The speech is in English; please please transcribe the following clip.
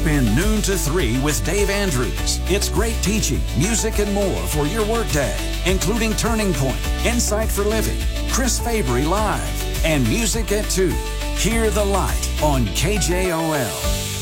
spend noon to 3 with Dave Andrews. It's great teaching, music, and more for your workday, including Turning Point, Insight for Living, Chris Fabry Live, and Music at 2. Hear the Light on KJOL.